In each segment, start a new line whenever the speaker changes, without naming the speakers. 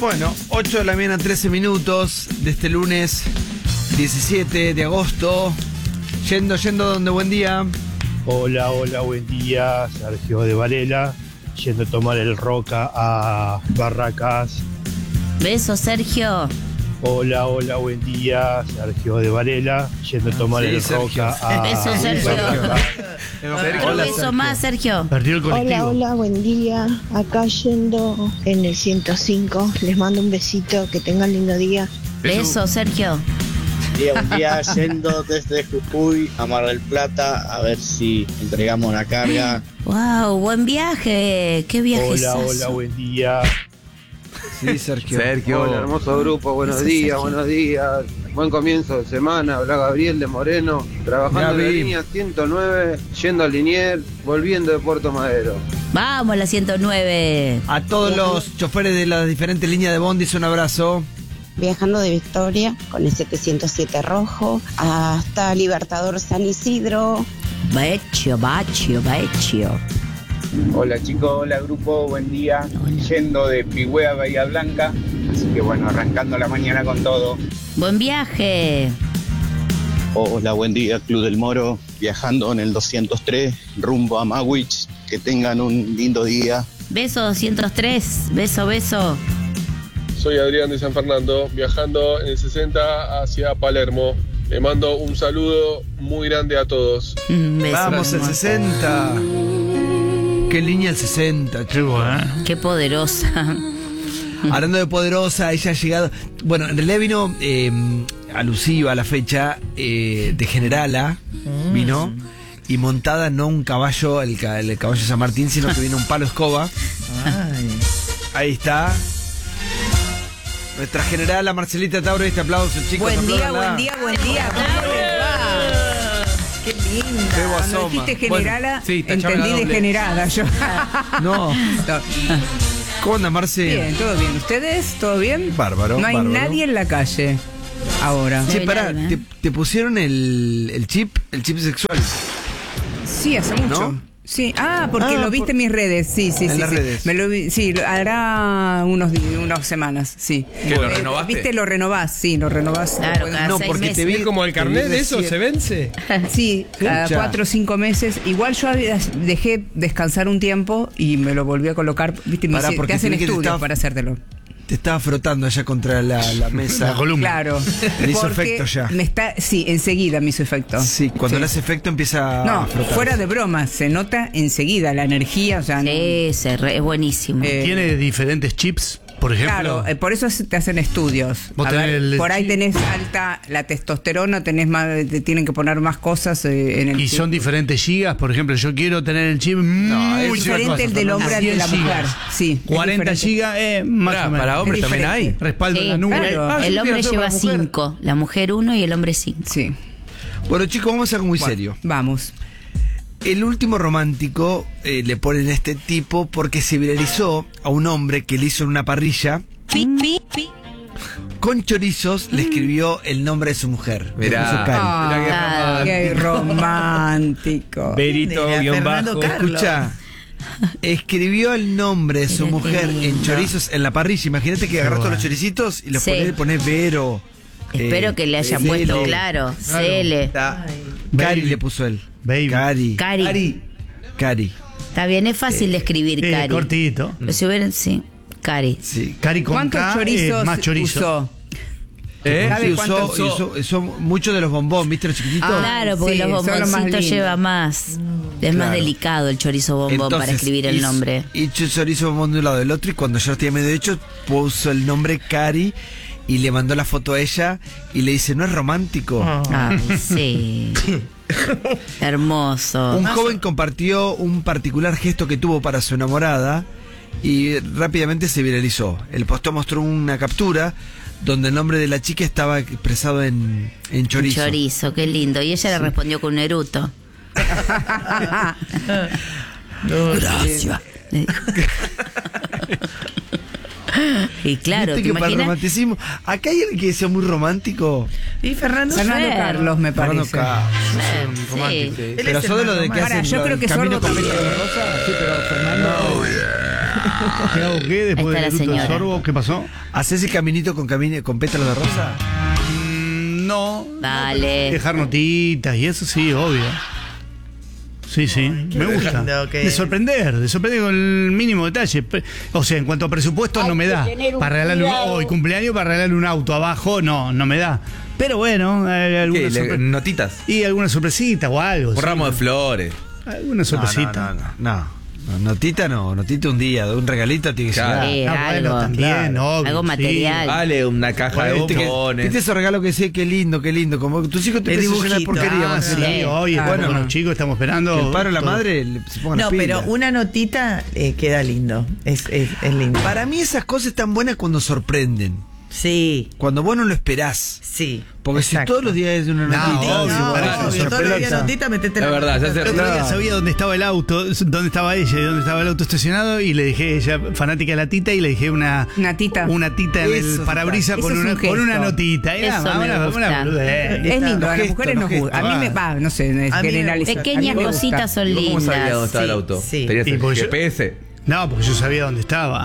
Bueno, 8 de la mañana, 13 minutos de este lunes 17 de agosto. Yendo donde, buen día.
Hola, buen día, Sergio de Varela, yendo a tomar el Roca a Barracas.
Besos, Sergio.
Hola, buen día, Sergio de Varela, yendo a tomar el
Sergio.
Roca a
Besos, Sergio.
Sergio.
Otro beso más, Sergio.
Perdió el colectivo.
Hola, buen día. Acá yendo en el 105. Les mando un besito. Que tengan lindo día.
Besos, Sergio.
Un día yendo desde Jujuy a Mar del Plata a ver si entregamos la carga.
Wow, buen viaje. Qué viaje.
Hola, buen día.
Sí, Sergio.
Hola, hermoso grupo, buenos días. Buen comienzo de semana. Habla Gabriel de Moreno, trabajando en la línea 109, yendo a Liniers, volviendo de Puerto Madero.
Vamos, la 109.
A todos los choferes de las diferentes líneas de bondis, un abrazo.
Viajando de Victoria con el 707 rojo hasta Libertador San Isidro.
Bacho.
Hola chicos, hola grupo, buen día. Yendo de Pigüé a Bahía Blanca, así que bueno, arrancando la mañana con todo.
Buen viaje.
Hola, buen día, Club del Moro, viajando en el 203, rumbo a Mawich. Que tengan un lindo día.
Beso 203. Beso.
Soy Adrián de San Fernando, viajando en el 60 hacia Palermo. Le mando un saludo muy grande a todos.
Beso.
Vamos, el 60. Qué línea el 60, chico,
Qué poderosa.
Hablando de poderosa, ella ha llegado. Bueno, en realidad vino alusiva a la fecha de Generala. Vino y montada no un caballo, el caballo de San Martín, sino que vino un palo escoba. Ahí está. Nuestra Generala Marcelita Tauro, este aplauso, chicos.
Buen día.
Apláudanla.
¿Cómo les va? Qué linda.
Qué
Cuando
guasoma.
dijiste generala,
Bueno, sí,
entendí degenerada yo.
No. ¿Cómo andas, Marce?
Bien, todo bien. ¿Ustedes? ¿Todo bien?
Bárbaro.
No hay nadie en la calle ahora.
Che,
No hay
pará,
nadie,
¿te pusieron el chip sexual?
Sí, hace mucho.
¿No?
Sí, porque lo viste en mis redes, sí.
En las redes.
Me lo vi, sí, hará unas semanas, sí.
¿Que lo renovaste?
¿Viste? Lo renovás, sí, lo renovás.
Claro, cada
No,
6
porque
meses.
te vi
¿Como el carnet de eso se vence?
Sí, cada
Escucha.
4 o 5 meses. Igual yo dejé descansar un tiempo y me lo volví a colocar. ¿Viste?
Pará,
Te
porque
hacen
tiene que te
estudios
estaba-
para hacértelo.
Te estaba frotando allá contra la mesa.
La columna.
Claro.
Le hizo
Porque
efecto ya.
Sí, enseguida me hizo efecto.
Sí, cuando
Sí.
le hace efecto empieza a
No,
frotar.
fuera de broma, se nota enseguida la energía, o sea,
Es buenísimo.
¿Tiene diferentes chips, por ejemplo?
claro, por eso te hacen estudios.
Vos
A
tenés
ver,
el
por ahí
chip.
tenés alta la testosterona, tenés más, te tienen que poner más cosas en el
¿Y
chip.
son diferentes gigas? Por ejemplo, yo quiero tener el chip muy
Es diferente el del hombre al de la
100
mujer.
gigas.
Sí, es
40
diferente.
gigas, más o menos.
Para hombres
Es
también hay.
diferente.
Respaldo en
Sí,
la nube.
claro.
el
yo
hombre
quiero
lleva
hacer para mujer.
5, la mujer 1 y el hombre 5.
Sí.
Bueno, chicos, vamos a algo muy serio.
Vamos.
El último romántico le ponen a este tipo porque se viralizó a un hombre que le hizo en una parrilla. Con chorizos le escribió el nombre de su mujer. Le
Mirá.
puso Cari.
Qué romántico.
Berito, guión bajo.
Escucha, escribió el nombre de su
Mira qué
mujer en
lindo.
chorizos en la parrilla. Imagínate que agarrás todos los choricitos y los
Sí.
ponés Vero.
Espero que le hayan
Cele.
puesto claro. Cele.
Cari
Baby.
le puso él.
Baby.
Cari. Cari.
Está bien, es fácil de escribir, Cari.
cortito.
Pero si hubieran, sí, Cari.
Sí.
Cari con
¿Cuántos
K,
chorizos
más chorizo.
usó? ¿Sabe
Sí,
cuántos
usó muchos de los bombón, ¿viste los chiquititos?
Claro, porque
sí,
los
son los más
bomboncitos
lindos.
lleva más. Es más delicado el chorizo bombón para
Entonces,
escribir el nombre.
Hizo el chorizo bombón de un lado del otro y cuando yo lo tenía medio hecho, puso el nombre Cari y le mandó la foto a ella y le dice, ¿no es romántico?
Ah, sí. Hermoso.
Un joven compartió un particular gesto que tuvo para su enamorada y rápidamente se viralizó. El posteo mostró una captura donde el nombre de la chica estaba expresado en chorizo.
Chorizo, qué lindo. Y ella le respondió con un eruto. Gracias. Y claro,
¿Viste
¿te
que para el
imaginas?
romanticismo? Acá hay alguien que sea muy romántico.
Y Fernando
Fer.
Carlos, me
Fernando
parece.
Carlos.
Sí.
Pero son de los de que
Ahora,
hacen
yo creo
el
que
camino
Sordo
con
también.
Rosa. Sí, pero Fernando.
¿Qué hago qué después
Ahí
del
está la
eructo de
señora.
sorbo? ¿Qué pasó?
¿Haces el caminito con pétalos de rosa?
No.
Dale.
Dejar notitas y eso sí, obvio. Sí, me gusta.
lindo, qué-
De sorprender con el mínimo detalle. O sea, en cuanto a presupuesto no me da. Para regalarle hoy cumpleaños, para regalarle un auto abajo, no me da. Pero bueno, alguna
notitas.
Y alguna sorpresita o algo.
Un
sí.
ramo de flores.
Alguna sorpresita.
No. Notita un día, un regalito tiene que
Claro.
llegar.
Algo.
Bueno, también, obvio,
Algo
sí.
material.
Vale, una caja de bombones.
¿Viste esos regalos que decía qué lindo? Como tus hijos te
El
empiezan a llenar de
dibujito.
porquería,
Ah,
Marcela.
sí, hoy
Bueno,
con los chicos estamos esperando.
que el padre o la
todo.
madre se pongan
No,
las pilas.
pero una notita queda lindo. Es lindo.
Para mí esas cosas están buenas cuando sorprenden.
Sí.
Cuando vos no lo esperás.
Sí.
Porque
exacto.
si todos los días es una notita.
obvio, todos los días notita, metete
La verdad, ya
El
se
otro día
Claro.
sabía dónde estaba el auto, dónde estaba ella y dónde estaba el auto estacionado y le dejé, ella fanática de la tita, y le dejé una tita en
Eso
el parabrisas
Eso
con
es un
con una
gesto.
notita. Era
Eso me
una
gusta.
boludez.
Es lindo, a las
gestos,
mujeres nos
los
gusta. A mí me va, no sé, es
A mí me
generalizar.
gusta.
Pequeñas
A mí me
cositas
gusta.
son
¿Cómo sabía dónde
lindas.
estaba el
Sí,
auto?
sí.
¿Tenías
Y
el
porque yo-
GPS?
No, porque yo sabía dónde estaba.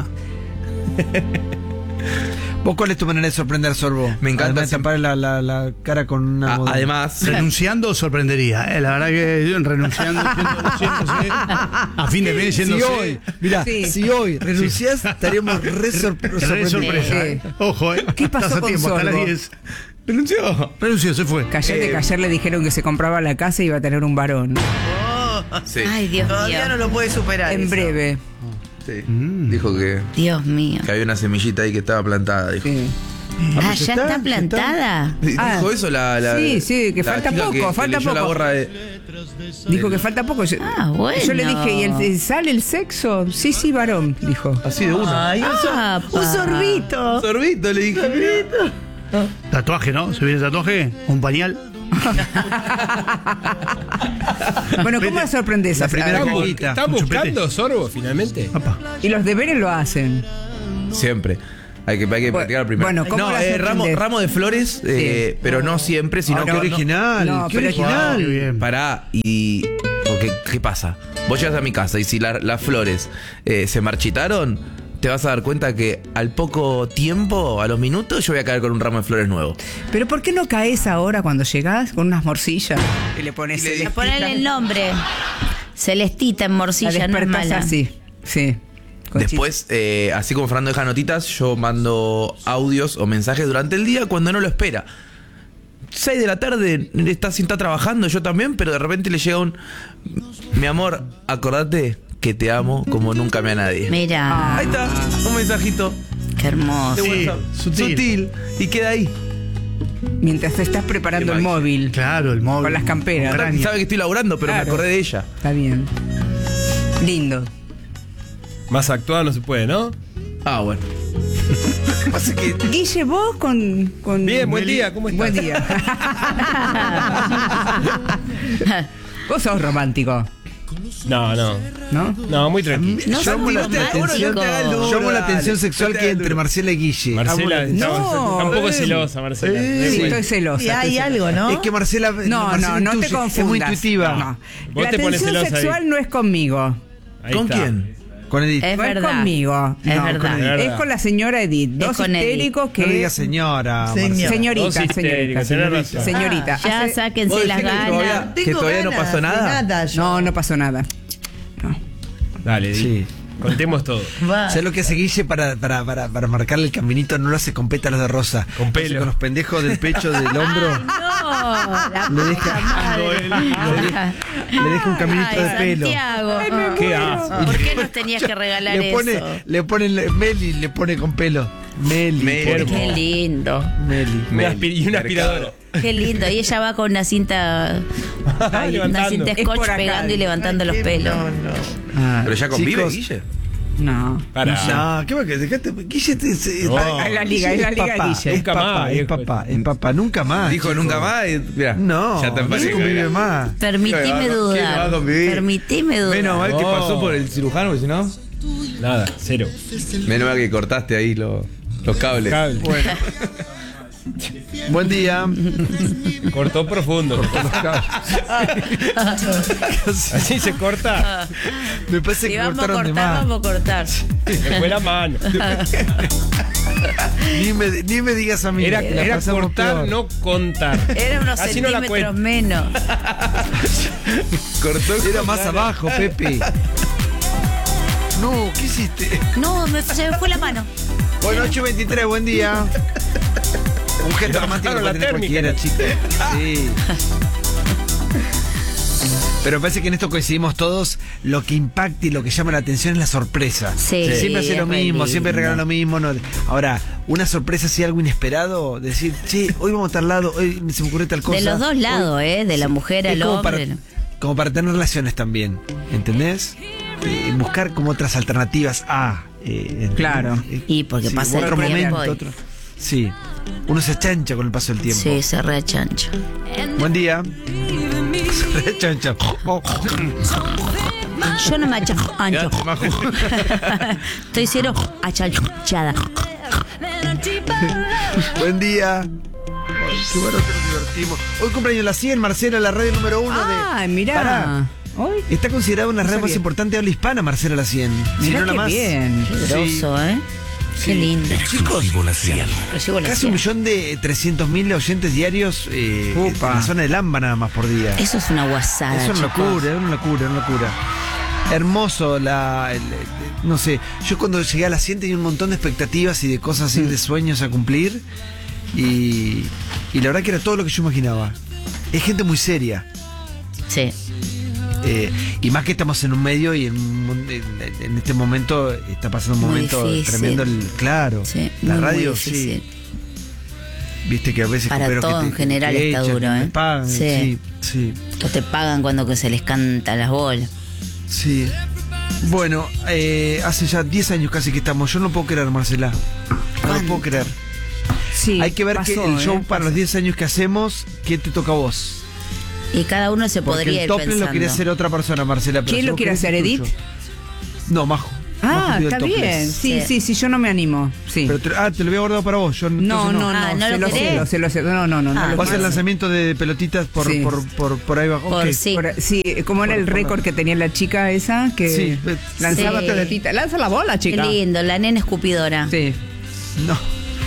¿Vos cuál es tu manera de sorprender, Sorbo?
Me encanta
Además de tapar la cara con una almohadón.
Además,
Renunciando sorprendería. La verdad que yo renunciando, yéndose, a fin de mes
Si
yéndose.
hoy, mirá,
Sí.
si hoy renunciás, estaríamos re
Re
sorprendidos.
sorpresa.
Sí.
Ojo,
¿Qué pasó
Estás a
con
tiempo, hasta las
Sorbo?
10. Renunció, se fue.
Cállate, que ayer le dijeron que se compraba la casa y iba a tener un varón.
sí.
Ay, Dios
Todavía
mío.
no lo puede superar.
En
eso.
breve.
Sí. Dijo que
Dios mío.
había una semillita ahí que estaba plantada. Dijo.
Sí.
Ah, ¿ya está plantada?
Dijo eso la
Sí, que
la
falta
chica
poco, falta
leyó la
poco.
gorra de...
Dijo que falta poco.
Bueno.
Yo le dije, ¿y sale el sexo? Sí, varón, dijo.
Así de una.
Ay, un sorbito.
Sorbito, le dije.
Tatuaje, ¿no? ¿Se viene el tatuaje? ¿Un pañal?
Bueno, ¿cómo la sorprendes?
La primera
Ah,
juguita.
¿Estás buscando Sorbo finalmente?
y los deberes lo hacen.
Siempre. Hay que practicar primero.
bueno, ¿cómo
no,
la sorprendés?
ramo de flores, pero no siempre, sino
Qué
que
original,
no,
qué
pero-
original.
Qué bien.
Pará, y. Porque, ¿qué pasa? Vos llegas a mi casa y si las flores se marchitaron, te vas a dar cuenta que al poco tiempo, a los minutos, yo voy a caer con un ramo de flores nuevo.
Pero ¿por qué no caes ahora cuando llegás con unas morcillas y le pones
A ponerle el nombre. Celestita en morcilla, no es mala.
así. Sí.
Después, así como Fernando deja notitas, yo mando audios o mensajes durante el día cuando no lo espera. 6 de la tarde, está trabajando, yo también, pero de repente le llega mi amor, acordate que te amo como nunca me a nadie.
Mira.
Ahí está, un mensajito
Qué hermoso.
de WhatsApp. Sutil. Y queda ahí.
Mientras te estás preparando el móvil.
Claro, el móvil.
Con las camperas.
Y sabe que estoy laburando, pero
Claro.
me acordé de ella.
Está bien. Lindo.
Más actuado no se puede, ¿no?
Ah, bueno.
Pasa que
Guille, vos con
Bien, buen día, ¿cómo estás?
Buen día. Vos sos romántico,
No,
¿no?
no, muy tranquilo.
No
llamo la
son románticos.
llamo la atención sexual que hay entre Marcela y Guille.
Marcela está
No,
un poco celosa, Marcela.
Sí, estoy celosa.
Y hay algo, ¿no?
Es que Marcela,
No,
Marcela
no te
intuye,
confundas.
es muy intuitiva.
No.
Vos
La
te pones
tensión
celosa ahí.
sexual no es conmigo.
Ahí
¿Con
está.
quién?
Con Edith.
Es
no es
verdad.
conmigo.
Es
No,
verdad.
con Edith.
Es
Es
verdad.
con la señora Edith. Dos
con Edith.
histéricos que.
No le digas señora. Marcela.
Señorita,
Dos histéricos, tenés razón.
Señorita.
Ya
Hace-
sáquense las ganas.
que todavía no pasó nada.
No pasó nada.
Dale,
Sí.
contemos todo.
¿Sabes lo que hace Guille para marcarle el caminito? No lo hace con pétalos de rosa.
Con
Lo hace
pelo.
Con los pendejos del pecho, del hombro.
No, la
Le
puta
deja-
madre.
Le deja un caminito
Ay,
de pelo.
Santiago.
Qué asco.
¿Por qué nos tenías que regalar
Le pone Meli, le pone con pelo. Meli.
Meli.
Qué lindo.
Meli.
Y una aspiradora.
Qué lindo. Y ella va con una cinta, una
Levantando.
cinta
Es por
scotch
acá.
pegando y levantando los pelos.
¿Pero ya convive,
Chicos.
Guille?
No.
No, ¿qué va que dejate? Guille
No.
Es la liga, es la liga
papá,
Guille.
Es
Nunca
papá,
más,
es
viejo.
papá, es papá, nunca más.
Dijo
chico.
nunca más. Mirá,
No,
ya te
no
parece
se convive más.
Permitime
¿Quién va a
dudar.
convivir?
Permitime dudar.
Menos mal que
No.
pasó por el cirujano, porque si no.
Nada, cero.
Menos mal que cortaste ahí los cables.
Cable.
Bueno. Buen día.
Cortó profundo. Así se corta.
Me parece
Si
que
vamos a
cortaron de
cortar,
más.
vamos a cortar.
Me fue la mano.
Ni me digas a mí.
Era
pasamos
cortar,
peor.
no contar.
Era unos
Así no la
centímetros
cuento.
menos.
Cortó, era más abajo, Pepe. No, ¿qué hiciste?
No, se me fue la mano.
Bueno, 8:23, buen día. Un gesto romántico
bajaron
que
la
tener cualquiera,
térmica.
chicos. Sí. Pero parece que en esto coincidimos todos. Lo que impacta y lo que llama la atención es la sorpresa.
Sí,
Siempre hace
es
lo
re
mismo,
lindo.
siempre regalan lo mismo. No. Ahora, una sorpresa, si algo inesperado, decir, che, hoy vamos a tal lado, hoy se me ocurrió tal cosa.
De los dos lados,
Hoy-
de la mujer
Es
al
como
hombre.
como para tener relaciones también, ¿entendés? Buscar como otras alternativas a...
Claro.
Y porque pasa
otro
el tiempo
momento,
y-
otro. Sí, uno se chancha con el paso del tiempo.
Sí, se rechancha.
Buen día. Se rechancha.
Yo no me achancho. Estoy cero achanchada.
Buen día. Qué bueno que nos divertimos. Hoy cumpleaños la 100, Marcela, la radio número 1 de...
Ah, mirá.
Pará.
Hoy.
Está considerada una
No
red
sabía.
más importante de habla hispana, Marcela la 100. Si
Mirá
no la
qué
más.
bien.
Qué
Sí.
groso, ¿eh? Qué lindo.
Chicos,
Recibo la
casi
100.
1.300.000 oyentes diarios en la zona del AMBA nada más por día.
Eso es una guasada,
Es una
chicos.
locura, es una locura. Hermoso, no sé, yo cuando llegué a la 100 tenía un montón de expectativas y de cosas así, de sueños a cumplir y la verdad que era todo lo que yo imaginaba. Es gente muy seria.
Sí.
Y más que estamos en un medio y en este momento está pasando un
Muy
momento
difícil.
tremendo. Claro,
Sí,
la
muy
radio
difícil.
sí. Viste que a veces
Para
pero
todo
que
en general
que
está
echan,
duro,
me
¿eh?
pagan,
Sí.
sí.
O te pagan cuando que se les canta las bolas.
Sí. Bueno, hace ya 10 años casi que estamos. Yo no puedo creer, Marcela. No lo puedo creer.
Sí,
Hay que ver
pasó,
que el show para
pasó.
los 10 años que hacemos, ¿qué te toca a vos?
Y cada uno se
Porque
podría
el
ir
tople
pensando.
lo quiere hacer otra persona, Marcela. pero
¿Quién
si
lo
vos
quiere
querés,
hacer,
es
Edith?
tuyo. No, Majo.
Ah,
Majo pidió el
está
topless.
bien. Sí, yo no me animo. Sí.
Pero te lo había guardado para vos. Yo,
No,
entonces
no,
Ah, ¿no
se
lo
lo
querés?
cedo. No lo
¿Vas a hacer
quiero.
el lanzamiento de pelotitas por ahí abajo?
Por
Ok.
sí.
Sí, como era el
Por-
récord que tenía la chica esa que
Sí,
lanzaba
sí.
pelotita. Lanza la bola,
Qué
chica.
lindo, la nena escupidora.
Sí.
No.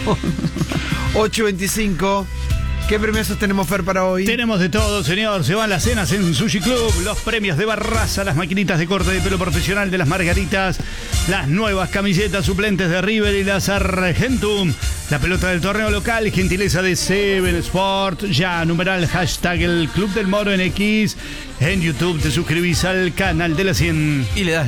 8:25. ¿Qué premios tenemos, Fer, para hoy?
Tenemos de todo, señor. Se van las cenas en Sushi Club, los premios de Barraza, las maquinitas de corte de pelo profesional de las Margaritas, las nuevas camisetas suplentes de River y las Argentum, la pelota del torneo local, gentileza de Seven Sport, ya numeral hashtag el Club del Moro en X. En YouTube te suscribís al canal de la 100
Y le das